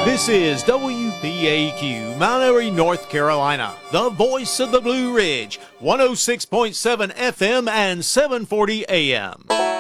This is WPAQ, Mount Airy, North Carolina, the voice of the Blue Ridge, 106.7 FM and 740 AM.